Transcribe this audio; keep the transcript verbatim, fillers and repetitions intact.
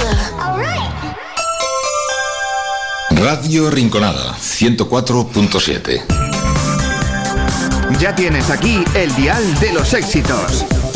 Radio Rinconada, ciento cuatro punto siete. Ya tienes aquí el dial de los éxitos.